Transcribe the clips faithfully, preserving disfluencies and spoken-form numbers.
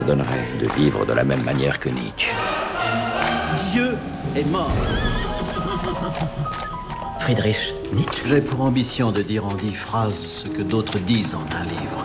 donnerait de vivre de la même manière que Nietzsche. Dieu est mort. Friedrich Nietzsche. J'ai pour ambition de dire en dix phrases ce que d'autres disent en un livre.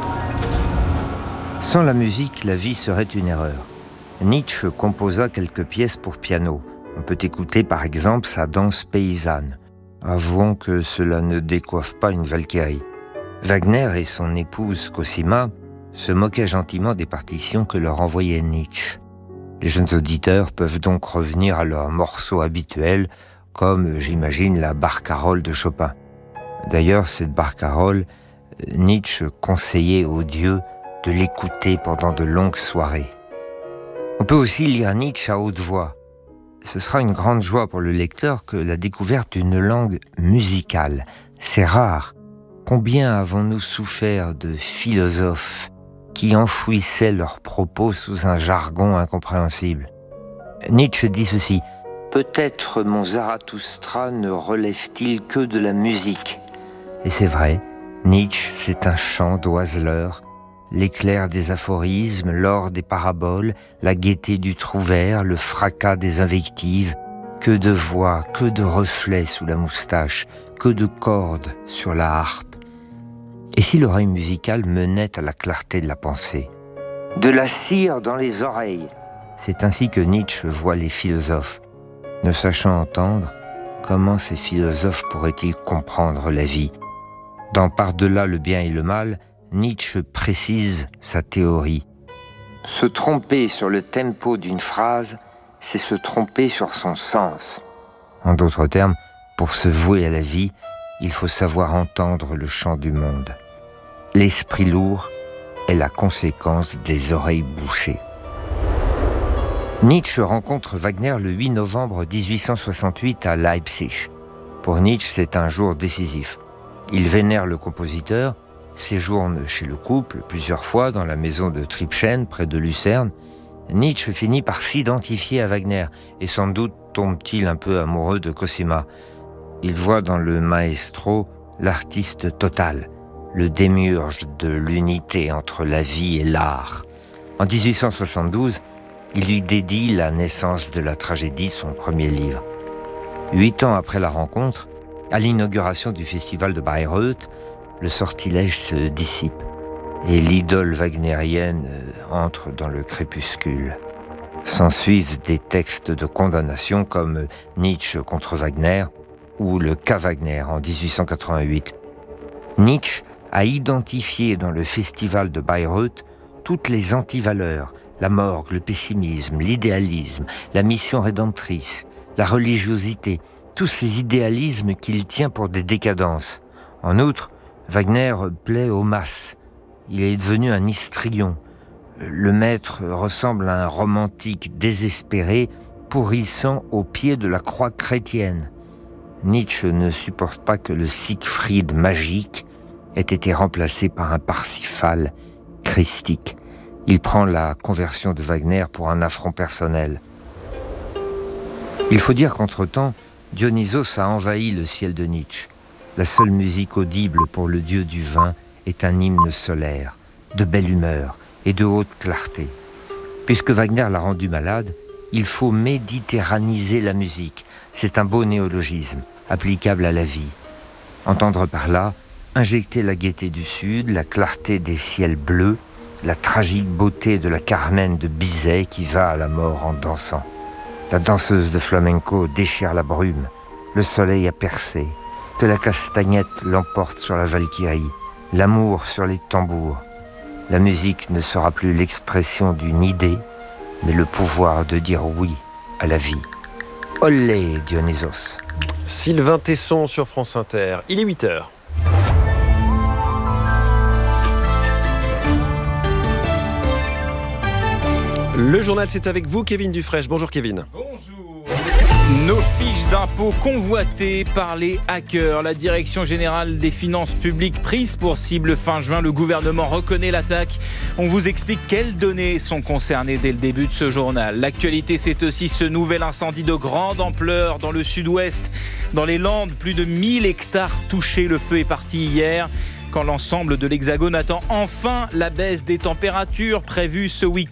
Sans la musique, la vie serait une erreur. Nietzsche composa quelques pièces pour piano. On peut écouter par exemple sa danse paysanne. Avouons que cela ne décoiffe pas une Valkyrie. Wagner et son épouse Cosima se moquaient gentiment des partitions que leur envoyait Nietzsche. Les jeunes auditeurs peuvent donc revenir à leurs morceaux habituels, comme, j'imagine, la barcarolle de Chopin. D'ailleurs, cette barcarolle, Nietzsche conseillait aux dieux de l'écouter pendant de longues soirées. On peut aussi lire Nietzsche à haute voix. Ce sera une grande joie pour le lecteur que la découverte d'une langue musicale. C'est rare. Combien avons-nous souffert de philosophes qui enfouissaient leurs propos sous un jargon incompréhensible? Nietzsche dit ceci: « Peut-être mon Zarathustra ne relève-t-il que de la musique ?» Et c'est vrai, Nietzsche, c'est un chant d'oiseleur, l'éclair des aphorismes, l'or des paraboles, la gaieté du trouvère, le fracas des invectives, que de voix, que de reflets sous la moustache, que de cordes sur la harpe. Et si l'oreille musicale menait à la clarté de la pensée? De la cire dans les oreilles. C'est ainsi que Nietzsche voit les philosophes. Ne sachant entendre, comment ces philosophes pourraient-ils comprendre la vie? Dans Par-delà le bien et le mal, Nietzsche précise sa théorie. Se tromper sur le tempo d'une phrase, c'est se tromper sur son sens. En d'autres termes, pour se vouer à la vie, il faut savoir entendre le chant du monde. L'esprit lourd est la conséquence des oreilles bouchées. Nietzsche rencontre Wagner le huit novembre dix-huit cent soixante-huit à Leipzig. Pour Nietzsche, c'est un jour décisif. Il vénère le compositeur, séjourne chez le couple plusieurs fois dans la maison de Tribschen, près de Lucerne. Nietzsche finit par s'identifier à Wagner et sans doute tombe-t-il un peu amoureux de Cosima. Il voit dans le maestro l'artiste total, le démiurge de l'unité entre la vie et l'art. En dix-huit cent soixante-douze, il lui dédie La naissance de la tragédie, son premier livre. Huit ans après la rencontre, à l'inauguration du festival de Bayreuth, le sortilège se dissipe et l'idole wagnérienne entre dans le crépuscule. S'ensuivent des textes de condamnation comme Nietzsche contre Wagner ou le cas Wagner en dix-huit cent quatre-vingt-huit. Nietzsche a identifié dans le festival de Bayreuth toutes les antivaleurs, la morgue, le pessimisme, l'idéalisme, la mission rédemptrice, la religiosité, tous ces idéalismes qu'il tient pour des décadences. En outre, Wagner plaît aux masses. Il est devenu un histrion. Le maître ressemble à un romantique désespéré, pourrissant au pied de la croix chrétienne. Nietzsche ne supporte pas que le Siegfried magique ait été remplacé par un Parsifal christique. Il prend la conversion de Wagner pour un affront personnel. Il faut dire qu'entre-temps, Dionysos a envahi le ciel de Nietzsche. La seule musique audible pour le dieu du vin est un hymne solaire, de belle humeur et de haute clarté. Puisque Wagner l'a rendu malade, il faut méditerraniser la musique. C'est un beau néologisme, applicable à la vie. Entendre par là, injecter la gaieté du Sud, la clarté des ciels bleus, la tragique beauté de la Carmen de Bizet qui va à la mort en dansant. La danseuse de flamenco déchire la brume, le soleil a percé, que la castagnette l'emporte sur la Valkyrie, l'amour sur les tambours. La musique ne sera plus l'expression d'une idée, mais le pouvoir de dire oui à la vie. Olé, Dionysos. Sylvain Tesson sur France Inter. Il est huit heures. Le journal, c'est avec vous, Kevin Dufresne. Bonjour, Kevin. Bonjour. Nos fiches d'impôts convoitées par les hackers. La Direction générale des finances publiques prise pour cible fin juin. Le gouvernement reconnaît l'attaque. On vous explique quelles données sont concernées dès le début de ce journal. L'actualité, c'est aussi ce nouvel incendie de grande ampleur dans le sud-ouest. Dans les Landes, plus de mille hectares touchés. Le feu est parti hier. quand l'ensemble de l'Hexagone attend enfin la baisse des températures prévues ce week-end.